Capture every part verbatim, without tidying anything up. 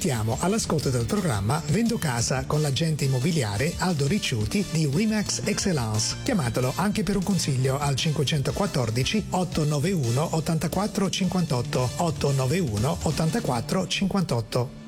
invitiamo all'ascolto del programma Vendo Casa con l'agente immobiliare Aldo Ricciuti di Remax Excellence. Chiamatelo anche per un consiglio al cinquecentoquattordici ottocentonovantuno ottantaquattro cinquantotto ottocentonovantuno ottantaquattro cinquantotto.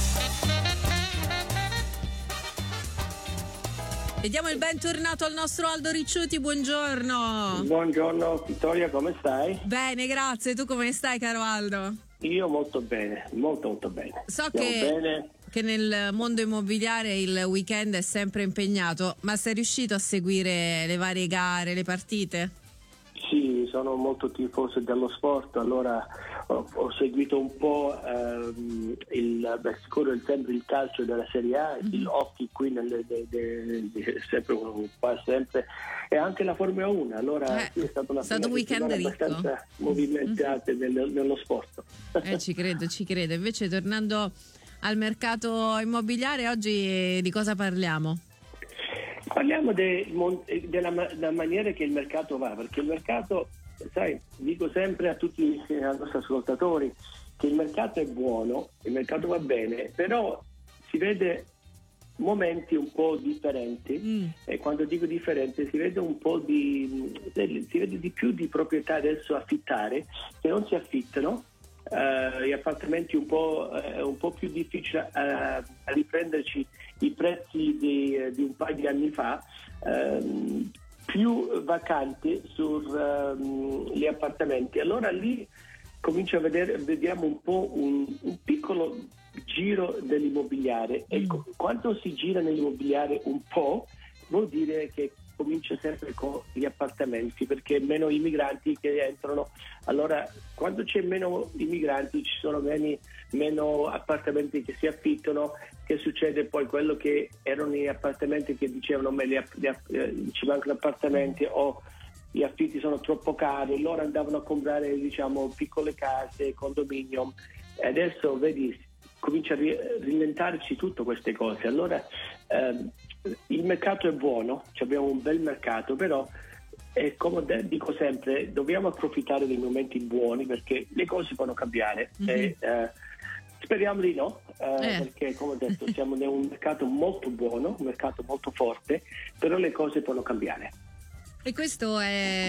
E diamo il bentornato al nostro Aldo Ricciuti, buongiorno. Buongiorno Vittoria, come stai? Bene, grazie, tu come stai, caro Aldo? Io molto bene, molto molto bene. So Stiamo che, bene. che nel mondo immobiliare il weekend è sempre impegnato, ma sei riuscito a seguire le varie gare, le partite? Sì, sono molto tifoso dello sport, allora ho, ho seguito un po' ehm, il, beh, sicuro il, sempre il calcio della Serie A, mm-hmm. il hockey qui nelle, de, de, de, sempre, qua sempre, e anche la Formula uno, allora eh, sì, è stata una stato un weekend abbastanza ricco. movimentate mm-hmm. nel, nello sport. Eh, ci credo, ci credo. Invece tornando al mercato immobiliare, oggi di cosa parliamo? Parliamo de, della, della maniera che il mercato va, perché il mercato, sai, dico sempre a tutti i nostri ascoltatori che il mercato è buono, il mercato va bene, però si vede momenti un po' differenti mm. e quando dico differente si vede un po' di si vede di più di proprietà adesso affittare che non si affittano. Uh, gli appartamenti un po', uh, un po' più difficile uh, a riprenderci i prezzi di, di un paio di anni fa, uh, più vacanti sugli uh, appartamenti. Allora lì comincio a vedere, vediamo un po' un, un piccolo giro dell'immobiliare mm. e co- quando si gira nell'immobiliare un po' vuol dire che comincia sempre con gli appartamenti, perché meno immigranti che entrano, allora quando c'è meno immigranti ci sono meno, meno appartamenti che si affittano, che succede poi quello che erano gli appartamenti che dicevano me li, li, li, ci mancano appartamenti o gli affitti sono troppo cari, loro andavano a comprare diciamo piccole case, condominium, e adesso vedi comincia a rilentarci tutte queste cose, allora ehm, il mercato è buono, abbiamo un bel mercato, però è come dico sempre, dobbiamo approfittare dei momenti buoni perché le cose possono cambiare mm-hmm. e eh, speriamo di no, eh, eh. perché come ho detto siamo in un mercato molto buono, un mercato molto forte, però le cose possono cambiare. E questo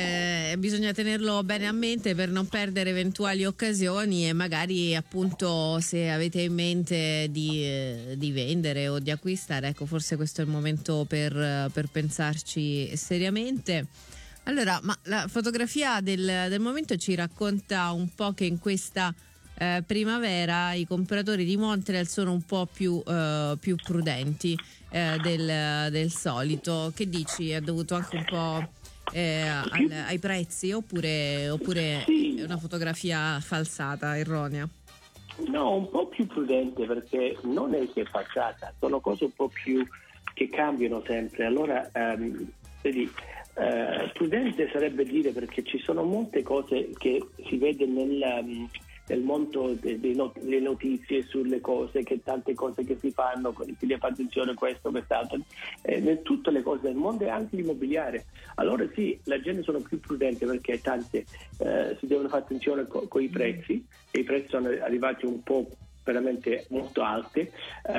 è, bisogna tenerlo bene a mente per non perdere eventuali occasioni e magari appunto se avete in mente di, di vendere o di acquistare, ecco forse questo è il momento per, per pensarci seriamente. Allora, ma la fotografia del, del momento ci racconta un po' che in questa eh, primavera i compratori di Montreal sono un po' più, eh, più prudenti eh, del, del solito. Che dici? È dovuto anche un po' Eh, al, ai prezzi oppure, oppure sì. è una fotografia falsata, erronea? No, un po' più prudente perché non è che è falsata, sono cose un po' più che cambiano sempre. Allora, um, vedi, uh, prudente sarebbe dire perché ci sono molte cose che si vede nel, um, nel mondo delle not- notizie sulle cose, che tante cose che si fanno, si fa attenzione a questo, quest'altro, eh, in tutte le cose del mondo e anche l'immobiliare. Allora sì, la gente sono più prudente perché tante eh, si devono fare attenzione co- con i prezzi, e i prezzi sono arrivati un po' veramente molto alte.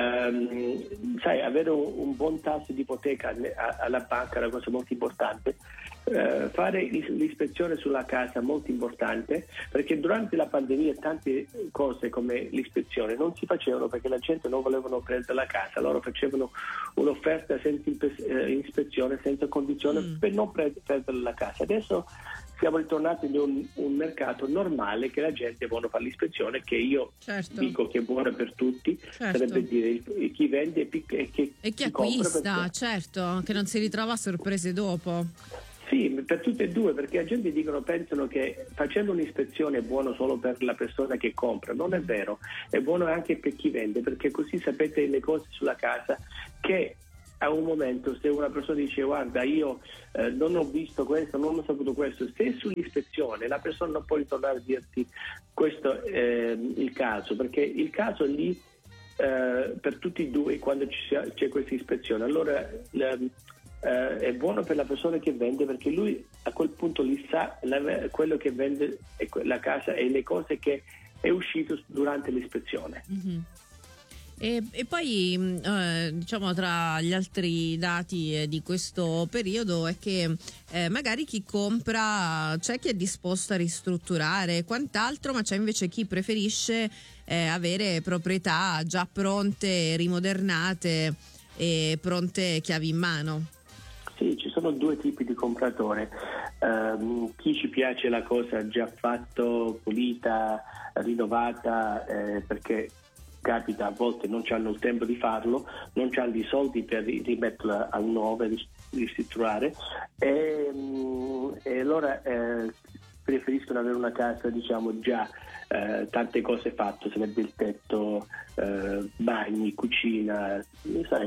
Um, sai, avere un, un buon tasso di ipoteca alla banca è una cosa molto importante. Uh, fare l'ispezione sulla casa è molto importante perché durante la pandemia tante cose come l'ispezione non si facevano perché la gente non volevano prendere la casa, loro facevano un'offerta senza ispezione, senza condizione mm. per non prendere la casa. Adesso siamo ritornati in un, un mercato normale che la gente vuole fare l'ispezione, che io certo. dico che è buona per tutti, certo. sarebbe dire chi vende e chi, e chi, e chi acquista, perché... certo, che non si ritrova a sorprese dopo. Sì, per tutte e due, perché la gente dicono, pensano che facendo un'ispezione è buono solo per la persona che compra, non è vero, è buono anche per chi vende, perché così sapete le cose sulla casa che a un momento se una persona dice guarda io eh, non ho visto questo, non ho saputo questo, se sull'ispezione la persona non può ritornare a dirti questo è il caso, perché il caso è lì eh, per tutti e due quando c'è, c'è questa ispezione, allora la, eh, è buono per la persona che vende perché lui a quel punto lì sa la, quello che vende la casa e le cose che è uscito durante l'ispezione. Mm-hmm. E, e poi eh, diciamo tra gli altri dati eh, di questo periodo è che eh, magari chi compra, c'è chi è disposto a ristrutturare e quant'altro, ma c'è invece chi preferisce eh, avere proprietà già pronte, rimodernate e pronte chiavi in mano. Sì, ci sono due tipi di compratore. Um, chi ci piace la cosa già fatto, pulita, rinnovata, eh, perché capita a volte non hanno il tempo di farlo, non hanno i soldi per rimetterla al nuovo e ristrutturare e, e allora eh, preferiscono avere una casa diciamo già eh, tante cose fatte, sarebbe il tetto, eh, bagni, cucina, sai,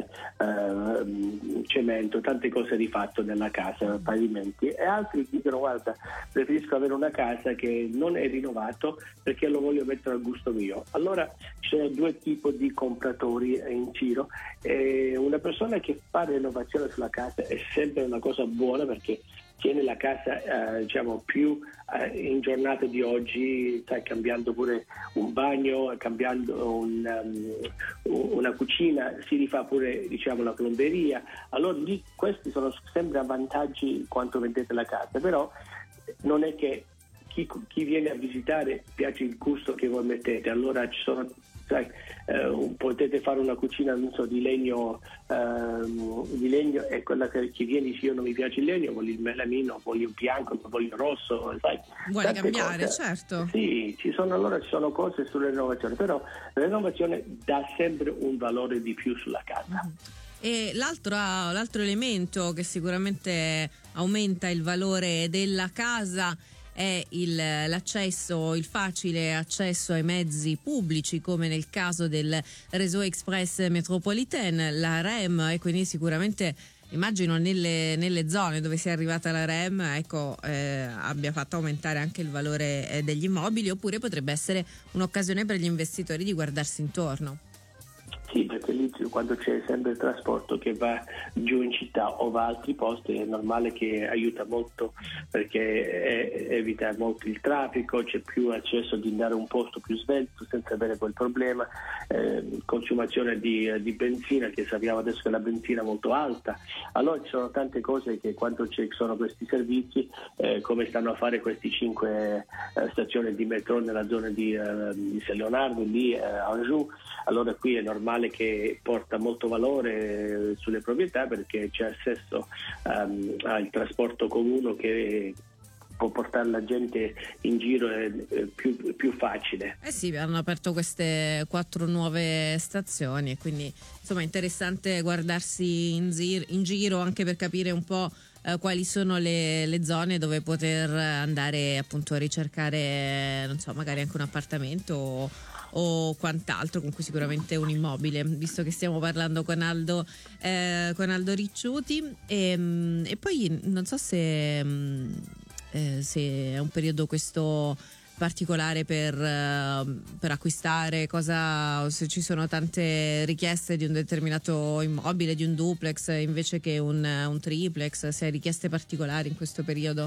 eh, cemento, tante cose rifatto nella casa, pavimenti, e altri dicono guarda preferisco avere una casa che non è rinnovato perché lo voglio mettere al gusto mio. Allora ci sono due tipi di compratori in giro e una persona che fa rinnovazione sulla casa è sempre una cosa buona perché tiene la casa eh, diciamo più eh, in giornata di oggi, stai cambiando pure un bagno, cambiando un, um, una cucina, si rifà pure diciamo la plomberia. Allora lì questi sono sempre vantaggi quando vendete la casa, però non è che chi, chi viene a visitare piace il gusto che voi mettete, allora ci sono sai, eh, potete fare una cucina non so, di legno ehm, di legno e quella che chi viene dice io non mi piace il legno, voglio il melamino, voglio il bianco, voglio il rosso, sai, vuole cambiare cose. Certo Sì, ci sono allora ci sono cose sulle rinnovazioni, però la rinnovazione dà sempre un valore di più sulla casa. Mm-hmm. E l'altro, l'altro elemento che sicuramente aumenta il valore della casa è il, l'accesso, il facile accesso ai mezzi pubblici, come nel caso del Réseau Express Métropolitain, la R E M, e quindi sicuramente immagino nelle, nelle zone dove sia arrivata la R E M ecco, eh, abbia fatto aumentare anche il valore eh, degli immobili, oppure potrebbe essere un'occasione per gli investitori di guardarsi intorno. Sì, perché lì quando c'è sempre il trasporto che va giù in città o va a altri posti è normale che aiuta molto perché è, evita molto il traffico, c'è più accesso di andare a un posto più svelto senza avere quel problema, eh, consumazione di, di benzina, che sappiamo adesso che la benzina è molto alta. Allora ci sono tante cose che quando ci sono questi servizi, eh, come stanno a fare questi cinque eh, stazioni di metro nella zona di, eh, di San Leonardo, lì eh, Anjou, allora qui è normale che porta molto valore sulle proprietà perché c'è accesso um, al trasporto comune che può portare la gente in giro è più, più facile. Eh sì, hanno aperto queste quattro nuove stazioni e quindi insomma è interessante guardarsi in, zir- in giro anche per capire un po' eh, quali sono le, le zone dove poter andare appunto a ricercare, non so, magari anche un appartamento o, o quant'altro, comunque sicuramente un immobile, visto che stiamo parlando con Aldo, eh, con Aldo Ricciuti e, e poi non so se, eh, se è un periodo questo particolare per, per acquistare, cosa, se ci sono tante richieste di un determinato immobile, di un duplex invece che un, un triplex, se hai richieste particolari in questo periodo.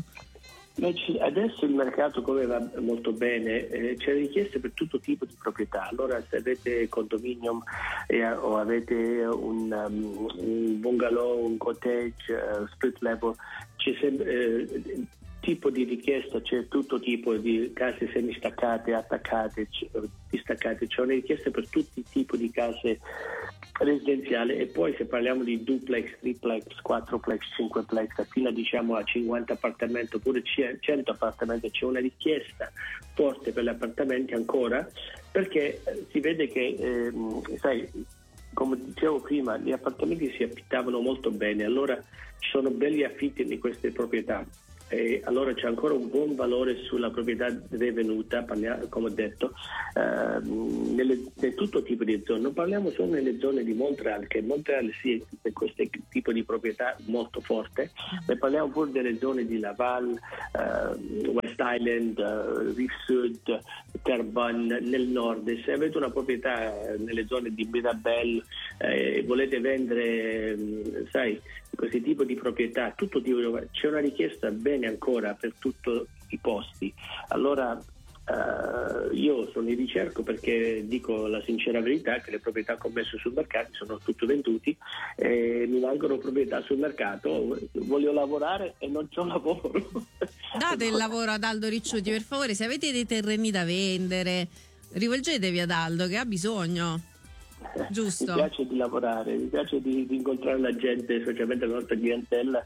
Adesso il mercato come va molto bene, eh, c'è richieste per tutto tipo di proprietà. Allora se avete condominium eh, o avete un, um, un bungalow, un cottage, uh, split level, c'è sempre eh, tipo di richiesta, c'è tutto tipo di case semistaccate, attaccate, distaccate, c'è una richiesta per tutti i tipi di case residenziali. E poi se parliamo di duplex, triplex, quattroplex, cinqueplex, fino a diciamo a cinquanta appartamenti oppure cento appartamenti, c'è una richiesta forte per gli appartamenti ancora, perché si vede che eh, sai, come dicevo prima, gli appartamenti si affittavano molto bene, allora ci sono belli affitti di queste proprietà. E allora c'è ancora un buon valore sulla proprietà devenuta, come ho detto, eh, nelle, in tutto tipo di zone. Non parliamo solo nelle zone di Montreal, che Montreal sì è questo tipo di proprietà molto forte, ma parliamo pure delle zone di Laval, eh, West Island, eh, Rive Sud, Terrebonne, nel nord. Se avete una proprietà nelle zone di Mirabel e eh, volete vendere, sai, questo tipo di proprietà, tutto tipo di, c'è una richiesta bene ancora per tutti i posti. Allora Uh, io sono in ricerca perché dico la sincera verità che le proprietà che ho messo sul mercato sono tutte venduti e mi valgono proprietà sul mercato, voglio lavorare e non c'ho lavoro. Date il lavoro ad Aldo Ricciuti, per favore, se avete dei terreni da vendere rivolgetevi ad Aldo che ha bisogno. Giusto. Mi piace di lavorare, mi piace di, di incontrare la gente, specialmente la nostra clientela,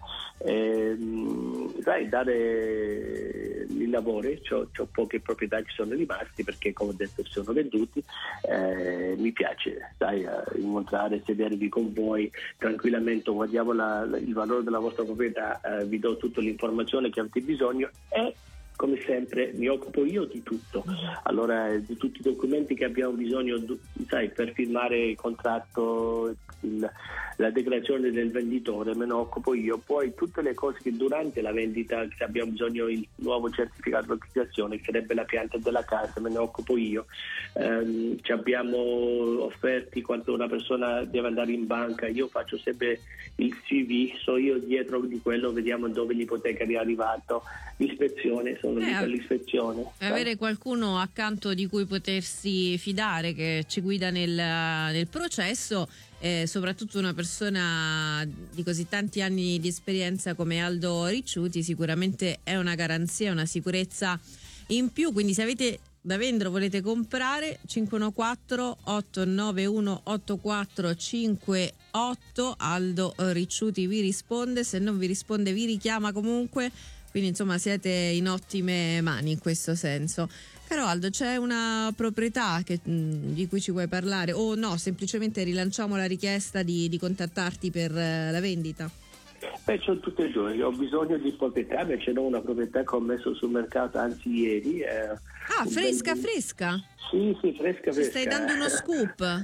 ehm, sai, dare i lavori. C'ho, c'ho poche proprietà che sono rimasti perché, come ho detto, sono venduti. Eh, mi piace, sai, incontrare, sedervi con voi tranquillamente, guardiamo la, la, il valore della vostra proprietà, eh, vi do tutta l'informazione che avete bisogno e, come sempre, mi occupo io di tutto. Allora, di tutti i documenti che abbiamo bisogno, sai, per firmare il contratto, il, la dichiarazione del venditore, me ne occupo io. Poi tutte le cose che durante la vendita, se abbiamo bisogno il nuovo certificato di acquisizione, che sarebbe la pianta della casa, me ne occupo io. Um, ci abbiamo offerti quando una persona deve andare in banca, io faccio sempre il C V, so io dietro di quello, vediamo dove l'ipoteca è arrivato, l'ispezione, sono lì eh, per l'ispezione. Avere qualcuno accanto di cui potersi fidare, che ci guida nel, nel processo, eh, soprattutto una persona di così tanti anni di esperienza come Aldo Ricciuti, sicuramente è una garanzia, una sicurezza in più. Quindi se avete da vendere o volete comprare, cinque uno quattro otto nove uno otto quattro cinque otto, Aldo Ricciuti vi risponde, se non vi risponde vi richiama comunque, quindi insomma siete in ottime mani in questo senso. Caro Aldo, c'è una proprietà che, mh, di cui ci vuoi parlare o no, semplicemente rilanciamo la richiesta di, di contattarti per uh, la vendita? Beh, c'ho tutte e due, ho bisogno di proprietà, beh, ce n'ho una proprietà che ho messo sul mercato anzi ieri. Eh, ah, fresca bel... fresca? Sì, sì, fresca fresca. Ci stai dando uno scoop?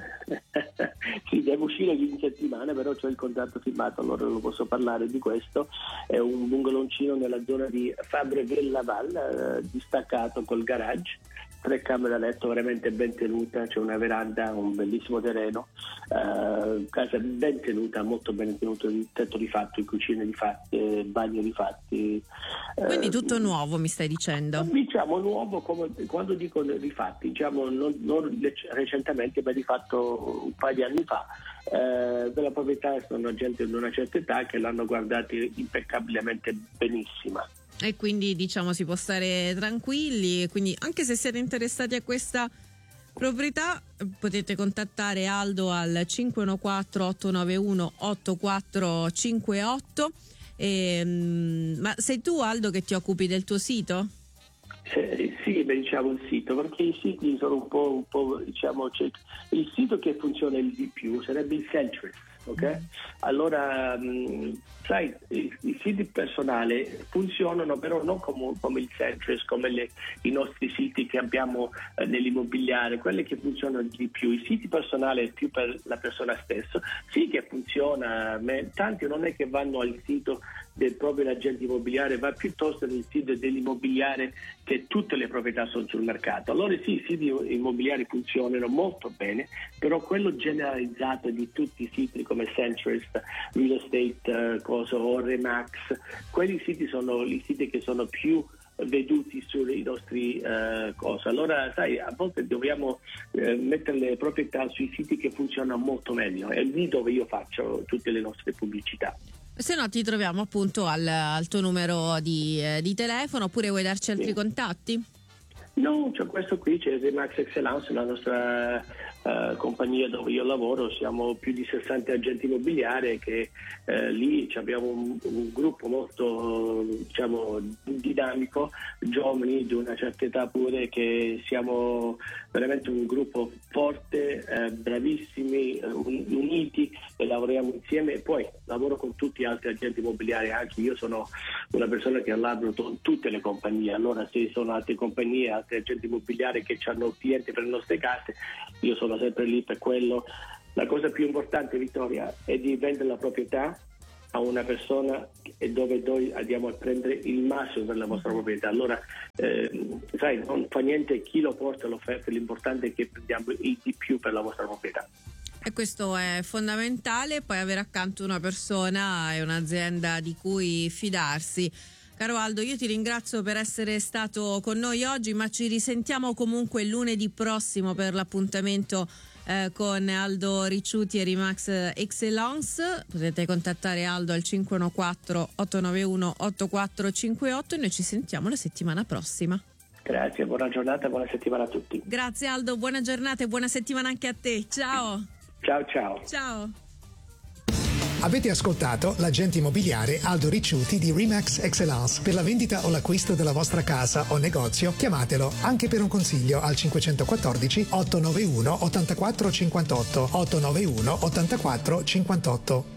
Sì, devo uscire in settimana, però c'ho il contratto firmato, allora non posso parlare di questo. È un bungaloncino nella zona di Fabre-Velle-Laval, eh, distaccato col garage, tre camere da letto veramente ben tenuta, c'è una veranda, un bellissimo terreno, eh, casa ben tenuta, molto ben tenuto, il tetto rifatto, il cucina rifatti, il bagno rifatti. Quindi eh, tutto nuovo, mi stai dicendo? Diciamo nuovo, come, quando dico rifatti, diciamo non, non recentemente, ma rifatto un paio di anni fa. Eh, della proprietà sono gente di una certa età che l'hanno guardata impeccabilmente benissima. E quindi diciamo si può stare tranquilli, quindi anche se siete interessati a questa proprietà potete contattare Aldo al cinque uno quattro otto nove uno otto quattro cinque otto. E, ma sei tu, Aldo, che ti occupi del tuo sito? Eh, sì, beh, diciamo il sito, perché i siti sono un po', un po' diciamo, cioè, il sito che funziona di più sarebbe il Centris, ok? Allora, mh, sai, i, i siti personali funzionano però non come, come il Centris, come le, i nostri siti che abbiamo eh, nell'immobiliare, quelli che funzionano di più. I siti personali è più per la persona stessa, sì che funziona, ma tanti non è che vanno al sito del proprio agente immobiliare, va piuttosto nel sito dell'immobiliare che tutte le proprietà sono sul mercato. Allora sì, i siti immobiliari funzionano molto bene, però quello generalizzato di tutti i siti come Centris, Real Estate, uh, cosa, o Remax, quelli siti sono i siti che sono più veduti sui nostri uh, cose. Allora sai, a volte dobbiamo uh, mettere le proprietà sui siti che funzionano molto meglio, è lì dove io faccio tutte le nostre pubblicità. Se no ti troviamo appunto al, al tuo numero di, eh, di telefono, oppure vuoi darci altri sì. contatti? No, c'è questo qui, c'è Remax Excellence, la nostra uh, compagnia dove io lavoro, siamo più di sessanta agenti immobiliari che uh, lì abbiamo un, un gruppo molto diciamo dinamico, giovani di una certa età pure, che siamo veramente un gruppo forte, eh, bravissimi, eh, uniti, e lavoriamo insieme. E poi lavoro con tutti gli altri agenti immobiliari, anche io sono una persona che lavora con tutte le compagnie, allora se sono altre compagnie, altri agenti immobiliari che hanno clienti per le nostre case, io sono sempre lì per quello. La cosa più importante, Vittoria, è di vendere la proprietà a una persona e dove noi andiamo a prendere il massimo per la vostra proprietà. Allora eh, sai, non fa niente chi lo porta l'offerta, l'importante è che prendiamo il di più per la vostra proprietà. E questo è fondamentale, poi avere accanto una persona e un'azienda di cui fidarsi. Caro Aldo, io ti ringrazio per essere stato con noi oggi, ma ci risentiamo comunque lunedì prossimo per l'appuntamento eh, con Aldo Ricciuti e Remax Excellence. Potete contattare Aldo al cinque uno quattro otto nove uno otto quattro cinque otto e noi ci sentiamo la settimana prossima. Grazie, buona giornata e buona settimana a tutti. Grazie Aldo, buona giornata e buona settimana anche a te. Ciao. Ciao ciao. Ciao. Avete ascoltato l'agente immobiliare Aldo Ricciuti di Remax Excellence. Per la vendita o l'acquisto della vostra casa o negozio, chiamatelo anche per un consiglio al cinquecentoquattordici otto nove uno ottantaquattro cinquantotto otto nove uno ottantaquattro cinquantotto.